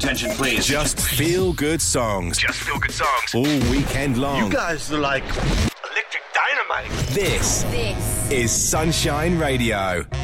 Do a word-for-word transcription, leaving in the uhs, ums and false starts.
attention, please. Just feel good songs. Just feel good songs. All weekend long. You guys are like electric dynamite. This, This is Sunshine Radio.